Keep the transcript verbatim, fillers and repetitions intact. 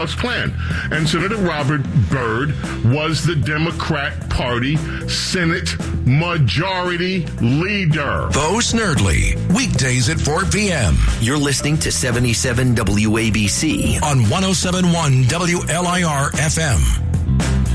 plan. And Senator Robert Byrd was the Democrat Party Senate Majority Leader. Bo Snerdley, weekdays at four p.m. You're listening to seventy-seven W A B C on one oh seven point one W L I R F M.